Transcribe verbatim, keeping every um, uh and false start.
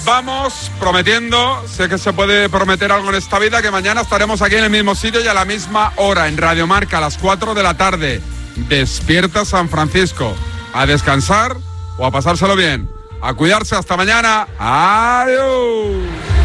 vamos prometiendo, sé que se puede prometer algo en esta vida, que mañana estaremos aquí en el mismo sitio y a la misma hora, en Radio Marca, a las cuatro de la tarde. Despierta San Francisco. A descansar o a pasárselo bien. A cuidarse, hasta mañana. Adiós.